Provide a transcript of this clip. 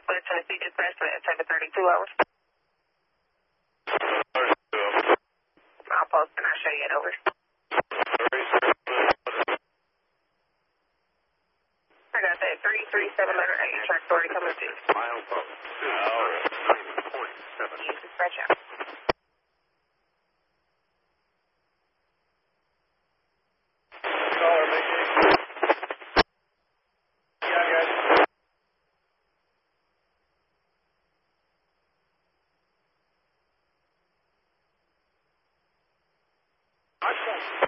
Southwest Tennessee dispatch for that type of 32 hours. I'll post and I'll show you it over. I got that 337 letter 8 track authority coming to. Mile post. 2 hours, 9.7. Yes, dispatch out. I